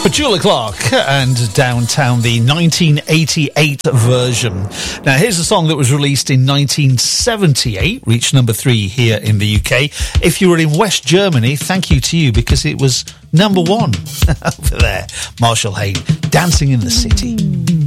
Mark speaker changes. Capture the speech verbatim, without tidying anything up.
Speaker 1: Petula Clark and Downtown, the nineteen eighty-eight version. Now, here's a song that was released in nineteen seventy-eight, reached number three here in the U K. If you were in West Germany, thank you to you, because it was number one over there. Marshall Hayne, Dancing in the City.